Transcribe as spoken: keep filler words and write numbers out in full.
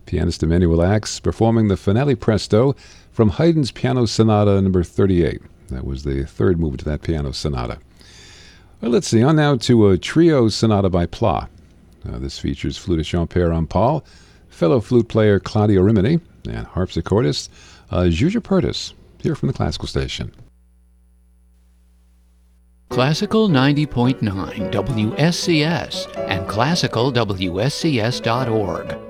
Pianist Emanuel Ax performing the finale presto from Haydn's Piano Sonata number thirty-eight. That was the third movement to that piano sonata. Well, let's see, on now to a trio sonata by Pla. Uh, this features flutist Jean-Pierre Rampal, fellow flute player Claudio Rimini, and harpsichordist uh, Zsuzsa Pertus, here from the Classical Station. Classical ninety point nine W S C S and classical W S C S dot org.